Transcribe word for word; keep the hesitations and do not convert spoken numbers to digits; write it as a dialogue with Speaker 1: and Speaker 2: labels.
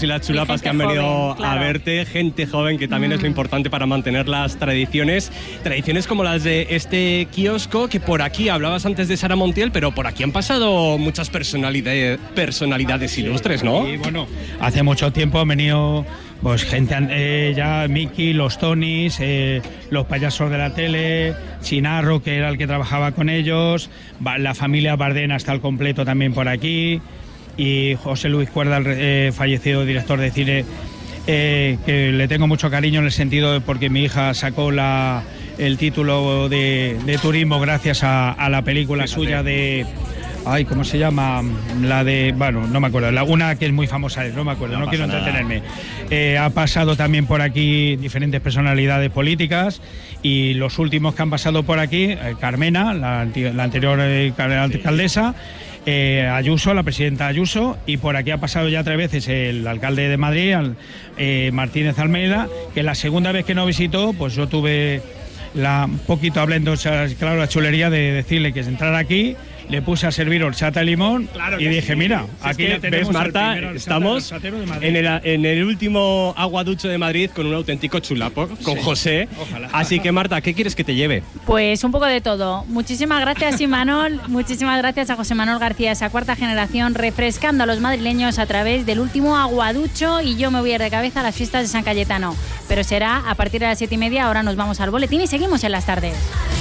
Speaker 1: y las chulapas que han venido
Speaker 2: joven, claro.
Speaker 1: a verte, gente joven, que también mm. es lo importante para mantener las tradiciones, tradiciones como las de este kiosco, que por aquí, hablabas antes de Sara Montiel, pero por aquí han pasado muchas personalidades, personalidades ilustres, ¿no?
Speaker 3: Y bueno, hace mucho tiempo han venido pues gente, eh, ya Miki, los Tonys, eh, los payasos de la tele, Chinarro, que era el que trabajaba con ellos, la familia Bardena está al completo también por aquí, y José Luis Cuerda, el eh, fallecido director de cine, eh, que le tengo mucho cariño en el sentido de porque mi hija sacó la, el título de, de turismo gracias a, a la película Fíjate. suya de... Ay, ¿cómo se llama? La de... Bueno, no me acuerdo. La una que es muy famosa, no me acuerdo, no, no quiero entretenerme. Eh, ha pasado también por aquí diferentes personalidades políticas y los últimos que han pasado por aquí, eh, Carmena, la, la anterior eh, alcaldesa, eh, Ayuso, la presidenta Ayuso, y por aquí ha pasado ya tres veces el alcalde de Madrid, eh, Martínez Almeida, que la segunda vez que nos visitó, pues yo tuve la, un poquito hablando, claro, la chulería de decirle que entrara aquí. Le puse a servir horchata de limón claro y dije, sí. mira, si aquí es que, ya tenemos
Speaker 1: ¿ves, Marta?
Speaker 3: El
Speaker 1: estamos en el, en el último aguaducho de Madrid con un auténtico chulapo, con sí. José. Ojalá. Así que, Marta, ¿qué quieres que te lleve?
Speaker 2: Pues un poco de todo. Muchísimas gracias, Imanol. Muchísimas gracias a José Manuel García, esa cuarta generación, refrescando a los madrileños a través del último aguaducho, y yo me voy a ir de cabeza a las fiestas de San Cayetano. Pero será a partir de las siete y media, ahora nos vamos al boletín y seguimos en las tardes.